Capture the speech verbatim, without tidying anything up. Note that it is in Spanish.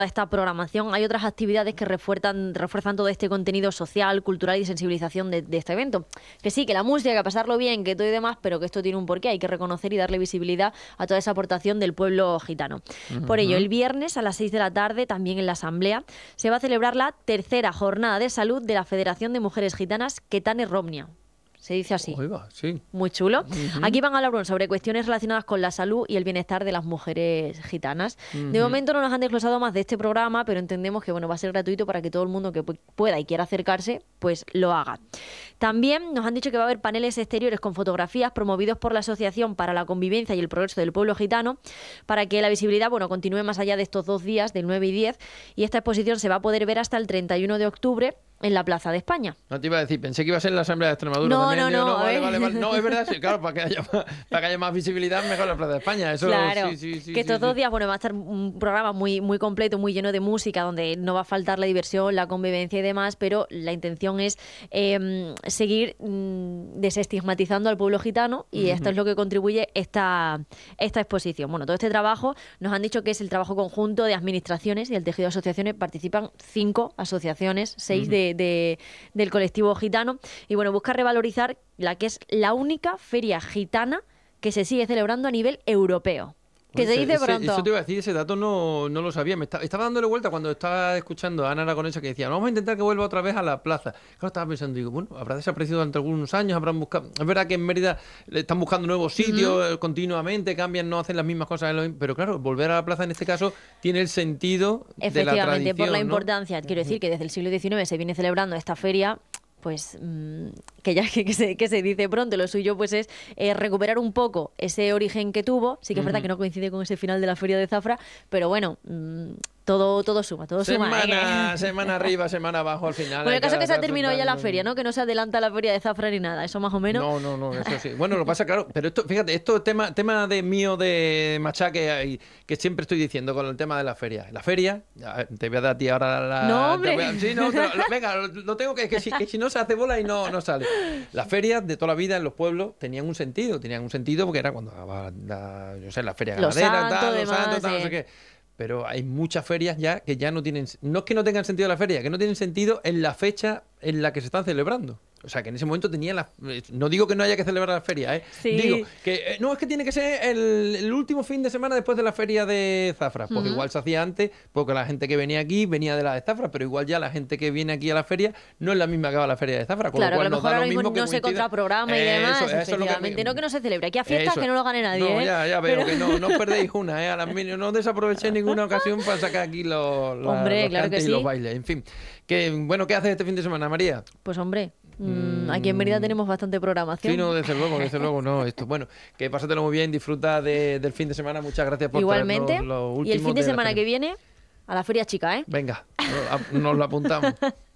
esta programación hay otras actividades que refuerzan, refuerzan todo este contenido social, cultural y sensibilización de, de este evento. Que sí, que la música, que pasarlo bien, que todo y demás, pero que esto tiene un porqué. Hay que reconocer y darle visibilidad a toda esa aportación del pueblo gitano. Uh-huh. Por ello, el viernes a las seis de la tarde, también en la Asamblea, se va a celebrar la tercera jornada de salud de la Federación de Mujeres Gitanas Ketane Romnia. Se dice así. Oiga, sí. Muy chulo. Uh-huh. Aquí van a hablar sobre cuestiones relacionadas con la salud y el bienestar de las mujeres gitanas. Uh-huh. De momento no nos han desglosado más de este programa, pero entendemos que bueno, va a ser gratuito para que todo el mundo que pueda y quiera acercarse, pues lo haga. También nos han dicho que va a haber paneles exteriores con fotografías promovidos por la Asociación para la Convivencia y el Progreso del Pueblo Gitano, para que la visibilidad bueno, continúe más allá de estos dos días, del nueve y diez, y esta exposición se va a poder ver hasta el treinta y uno de octubre en la Plaza de España. No te iba a decir, pensé que iba a ser en la Asamblea de Extremadura no, también. No, Digo, no, no, vale, vale, vale. No, es verdad, sí, claro, para que haya más, para que haya más visibilidad, mejor la Plaza de España. Eso, claro, sí, sí, sí, que estos sí, dos sí. días, bueno, va a estar un programa muy, muy completo, muy lleno de música, donde no va a faltar la diversión, la convivencia y demás, pero la intención es eh, seguir mm, desestigmatizando al pueblo gitano y uh-huh. esto es lo que contribuye esta, esta exposición. Bueno, todo este trabajo nos han dicho que es el trabajo conjunto de administraciones y el tejido de asociaciones. Participan cinco asociaciones, seis uh-huh. de, de del colectivo gitano, y bueno, busca revalorizar la que es la única feria gitana que se sigue celebrando a nivel europeo. Que se dice ese, pronto. Eso te iba a decir, ese dato no, no lo sabía. Me estaba, estaba dándole vuelta cuando estaba escuchando a Ana Aragonesa que decía, vamos a intentar que vuelva otra vez a la plaza. Claro, estaba pensando, digo, bueno, habrá desaparecido durante algunos años, habrán buscado... Es verdad que en Mérida están buscando nuevos sitios uh-huh. continuamente, cambian, no hacen las mismas cosas. Pero claro, volver a la plaza en este caso tiene el sentido de la tradición. Efectivamente, por la importancia. ¿No? Quiero decir que desde el siglo diecinueve se viene celebrando esta feria, pues mmm, que ya que, que, se, que se dice pronto, lo suyo pues es eh, recuperar un poco ese origen que tuvo. Sí que es uh-huh. verdad que no coincide con ese final de la Feria de Zafra, pero bueno, mmm, todo, todo suma, todo semana, suma. ¿eh? Semana arriba, semana abajo al final. Bueno, el caso es que se ha terminado ya la feria, ¿no? Que no se adelanta la Feria de Zafra ni nada, eso más o menos. No, no, no, eso sí. Bueno, lo pasa, claro, pero esto, fíjate, esto es tema, tema de mío de machaque que siempre estoy diciendo con el tema de la feria. La feria, te voy a dar a ti ahora la... No, hombre. A, sí, no, lo, venga, lo, lo tengo que, que si, que si no se hace bola y no, no sale. Las ferias de toda la vida en los pueblos tenían un sentido, tenían un sentido porque era cuando la, la, yo sé, la feria ganadera, tal, los santos, tal, no sé qué. Pero hay muchas ferias ya que ya no tienen... No es que no tengan sentido la feria, que no tienen sentido en la fecha en la que se están celebrando. O sea, que en ese momento tenían la... No digo que no haya que celebrar la feria, ¿eh? Sí. Digo que eh, no, es que tiene que ser el, el último fin de semana después de la feria de Zafra. Porque uh-huh. igual se hacía antes, porque la gente que venía aquí venía de la de Zafra, pero igual ya la gente que viene aquí a la feria no es la misma que va a la feria de Zafra. Con claro, lo cual a lo mejor nos da ahora lo mismo mismo no que se contraprograma y demás. Eso, eso es lo que... No que no se celebre. Aquí a fiestas eso. Que no lo gane nadie, No, ¿eh? ya, ya veo pero... que no, no perdéis una, ¿eh? A las mil, no desaprovechéis ninguna ocasión para sacar aquí los, los, hombre, los claro cantes que y sí. los bailes. En fin, que, bueno, ¿qué haces este fin de semana, María? Pues hombre... Mm, aquí en Mérida tenemos bastante programación. Sí, no, desde luego, desde luego, no. Esto, bueno, que pásatelo muy bien, disfruta de, del fin de semana. Muchas gracias por igualmente. Lo último y el fin de, de semana que viene a la Feria Chica, ¿eh? Venga, nos lo apuntamos.